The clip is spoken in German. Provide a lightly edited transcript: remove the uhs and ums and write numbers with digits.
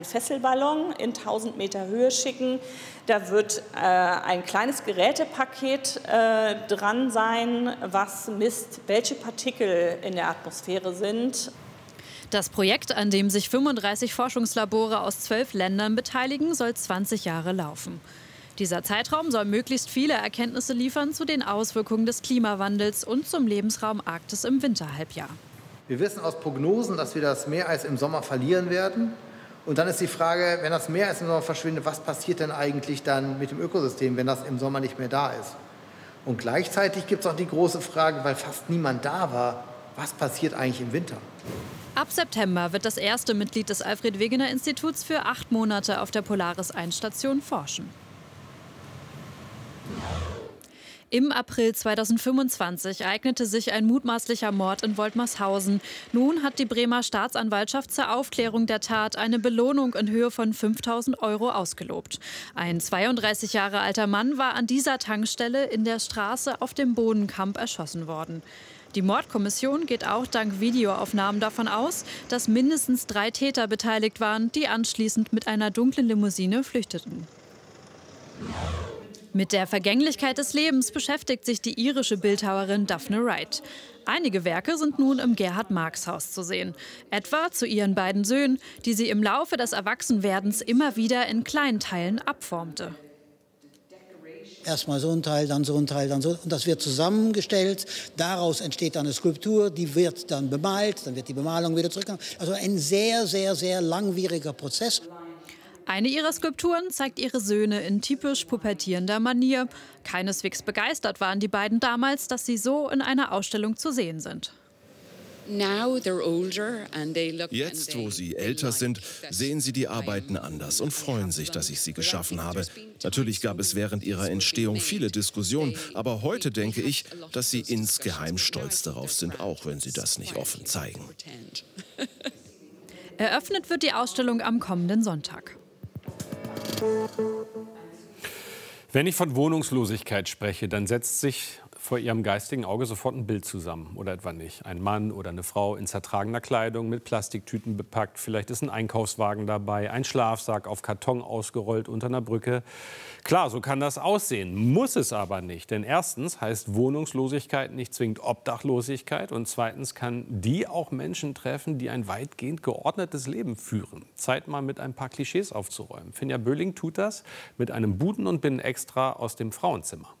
Fesselballon in 1000 Meter Höhe schicken. Da wird ein kleines Gerätepaket dran sein, was misst, welche Partikel in der Atmosphäre sind. Das Projekt, an dem sich 35 Forschungslabore aus 12 Ländern beteiligen, soll 20 Jahre laufen. Dieser Zeitraum soll möglichst viele Erkenntnisse liefern zu den Auswirkungen des Klimawandels und zum Lebensraum Arktis im Winterhalbjahr. Wir wissen aus Prognosen, dass wir das Meereis im Sommer verlieren werden. Und dann ist die Frage, wenn das Meereis im Sommer verschwindet, was passiert denn eigentlich dann mit dem Ökosystem, wenn das im Sommer nicht mehr da ist? Und gleichzeitig gibt es auch die große Frage, weil fast niemand da war, was passiert eigentlich im Winter? Ab September wird das erste Mitglied des Alfred-Wegener-Instituts für 8 Monate auf der Polaris-1-Station forschen. Im April 2025 ereignete sich ein mutmaßlicher Mord in Woltmershausen. Nun hat die Bremer Staatsanwaltschaft zur Aufklärung der Tat eine Belohnung in Höhe von 5.000 € ausgelobt. Ein 32 Jahre alter Mann war an dieser Tankstelle in der Straße auf dem Bodenkamp erschossen worden. Die Mordkommission geht auch dank Videoaufnahmen davon aus, dass mindestens 3 Täter beteiligt waren, die anschließend mit einer dunklen Limousine flüchteten. Mit der Vergänglichkeit des Lebens beschäftigt sich die irische Bildhauerin Daphne Wright. Einige Werke sind nun im Gerhard-Marx-Haus zu sehen. Etwa zu ihren beiden Söhnen, die sie im Laufe des Erwachsenwerdens immer wieder in kleinen Teilen abformte. Erstmal so ein Teil, dann so ein Teil, dann so. Und das wird zusammengestellt. Daraus entsteht dann eine Skulptur, die wird dann bemalt, dann wird die Bemalung wieder zurückgenommen. Also ein sehr, sehr, sehr langwieriger Prozess. Eine ihrer Skulpturen zeigt ihre Söhne in typisch pubertierender Manier. Keineswegs begeistert waren die beiden damals, dass sie so in einer Ausstellung zu sehen sind. Jetzt, wo sie älter sind, sehen sie die Arbeiten anders und freuen sich, dass ich sie geschaffen habe. Natürlich gab es während ihrer Entstehung viele Diskussionen, aber heute denke ich, dass sie insgeheim stolz darauf sind, auch wenn sie das nicht offen zeigen. Eröffnet wird die Ausstellung am kommenden Sonntag. Wenn ich von Wohnungslosigkeit spreche, dann setzt sich vor Ihrem geistigen Auge sofort ein Bild zusammen. Oder etwa nicht. Ein Mann oder eine Frau in zertragener Kleidung mit Plastiktüten bepackt. Vielleicht ist ein Einkaufswagen dabei, ein Schlafsack auf Karton ausgerollt unter einer Brücke. Klar, so kann das aussehen, muss es aber nicht. Denn erstens heißt Wohnungslosigkeit nicht zwingend Obdachlosigkeit. Und zweitens kann die auch Menschen treffen, die ein weitgehend geordnetes Leben führen. Zeit mal mit ein paar Klischees aufzuräumen. Finja Böhling tut das mit einem Buden- und Binnen-Extra aus dem Frauenzimmer.